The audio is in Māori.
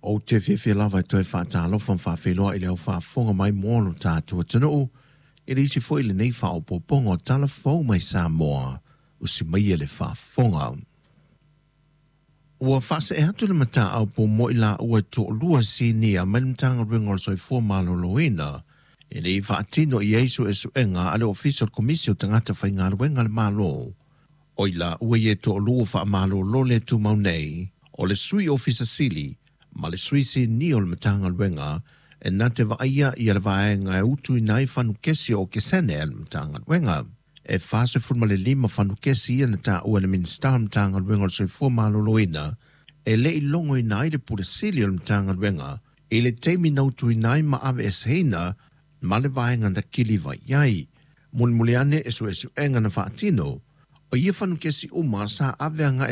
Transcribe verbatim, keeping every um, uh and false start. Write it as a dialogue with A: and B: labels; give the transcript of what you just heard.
A: O te whiwhi lava toi whaatalo whan whawhiloa i leo whaafonga mai mōlo tātua tanu. I risi fo ili nei wha o popongo tala fau mai sa moa. Usi mai ele whaafonga. Ua whasa e hatu le mata au po mo ila ua to lua si nia mai mtanga ringor soi fo malo loina. I rei whaatino i eisu esu enga ale official komisio tangata whainga ruenga le malo. O ila ua ye to lua wha malo lo le tu mau nei. O le sui officer sili. Ma le suisi ni o le matanga luenga, e nā te vaia i ala vaenga e utu i nai whanu kesi o kesene e le matanga luenga. E whase furma le lima whanu kesi i na tā ua le minsta matanga luenga o le soifua maloloina, e le i longo i nai le pura sili o le matanga luenga, e le teimi nautu i nai ma ave es heina, ma le vaenga na kili vai iai. Muli muli ane e su esu enga na whaatino, o ia whanu kesi uma sa aveanga